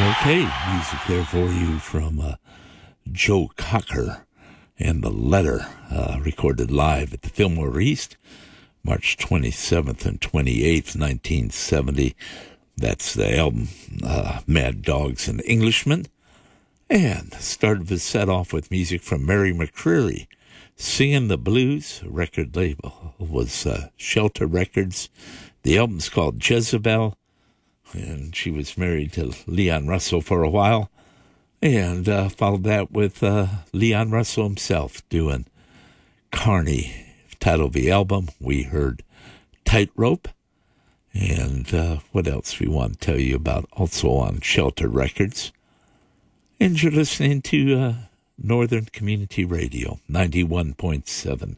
Okay, music there for you from Joe Cocker and The Letter, recorded live at the Fillmore East, March 27th and 28th, 1970. That's the album Mad Dogs and Englishmen. And started the set off with music from Mary McCreary, Singing the Blues. Record label was Shelter Records. The album's called Jezebel, and she was married to Leon Russell for a while, and followed that with Leon Russell himself doing Carney. Title of the album, we heard Tightrope, and what else we want to tell you about, also on Shelter Records. And you're listening to Northern Community Radio, 91.7,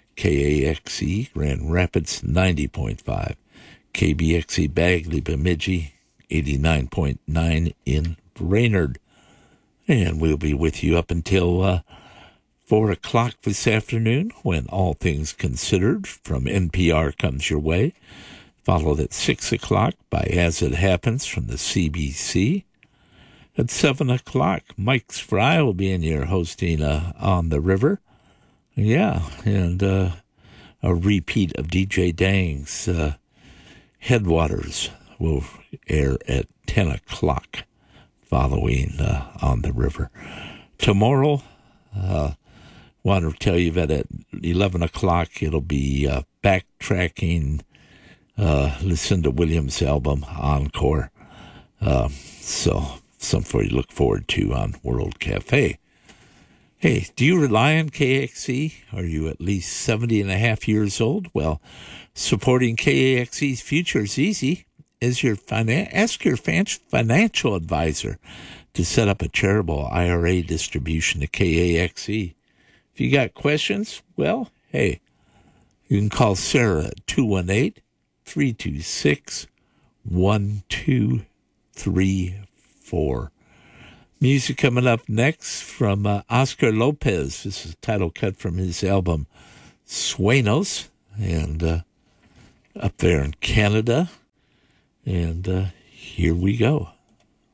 KAXE, Grand Rapids, 90.5, KBXE, Bagley, Bemidji, 89.9 in Brainerd. And we'll be with you up until 4 o'clock this afternoon, when All Things Considered from NPR comes your way. Followed at 6 o'clock by As It Happens from the CBC. At 7 o'clock, Mike Fry will be in here hosting On the River. Yeah, and a repeat of DJ Dang's Headwaters will air at 10 o'clock following On the River. Tomorrow, want to tell you that at 11 o'clock it'll be backtracking Lucinda Williams' album, Encore. So something for you to look forward to on World Cafe. Hey, do you rely on KAXE? Are you at least 70 and a half years old? Well, supporting KAXE's future is easy. Ask your financial advisor to set up a charitable IRA distribution to KAXE. If you got questions, well, hey, you can call Sarah at 218-326-1234. Music coming up next from Oscar Lopez. This is a title cut from his album Sueños, and up there in Canada. And here we go.